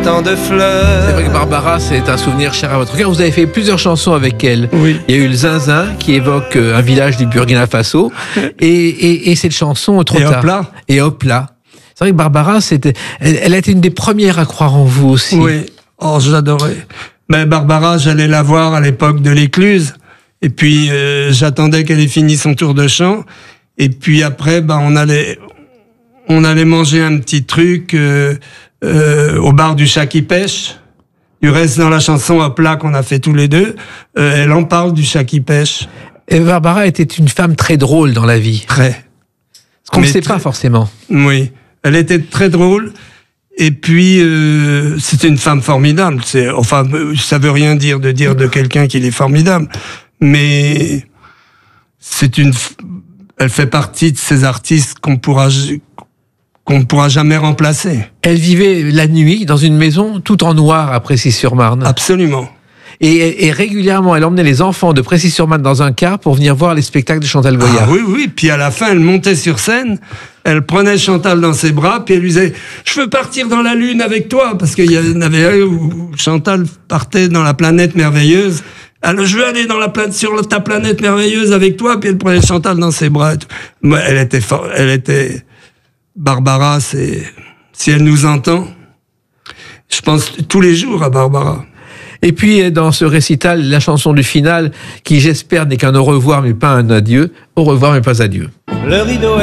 tant de fleurs. C'est vrai que Barbara, c'est un souvenir cher à votre cœur. Vous avez fait plusieurs chansons avec elle. Oui. Il y a eu le Zinzin qui évoque un village du Burkina Faso et cette chanson Trop Et tard. Hop là. Et hop là. C'est vrai que Barbara, elle a été une des premières à croire en vous aussi. Oui, oh, j'adorais. Mais Barbara, j'allais la voir à l'époque de l'Écluse. Et puis, j'attendais qu'elle ait fini son tour de chant. Et puis après, on allait manger un petit truc au bar du Chat qui pêche. Du reste, dans la chanson Hop là qu'on a fait tous les deux, elle en parle du Chat qui pêche. Et Barbara était une femme très drôle dans la vie. Très. Ce qu'on ne Mais sait pas forcément. Oui, elle était très drôle. Et puis, c'était une femme formidable. Enfin, ça veut rien dire de quelqu'un qu'il est formidable. Mais elle fait partie de ces artistes qu'on ne pourra jamais remplacer. Elle vivait la nuit dans une maison tout en noir à Précy-sur-Marne. Absolument. Et régulièrement, elle emmenait les enfants de Précy-sur-Marne dans un car pour venir voir les spectacles de Chantal Boyard. Ah oui. Puis à la fin, elle montait sur scène, elle prenait Chantal dans ses bras, puis elle lui disait « Je veux partir dans la lune avec toi », parce qu'il y en avait un où Chantal partait dans la planète merveilleuse. Alors, je veux aller sur ta planète merveilleuse avec toi, puis elle prenait Chantal dans ses bras. Elle était Barbara, si elle nous entend, je pense tous les jours à Barbara. Et puis, dans ce récital, la chanson du final, qui j'espère n'est qu'un au revoir mais pas un adieu, au revoir mais pas adieu. Le rideau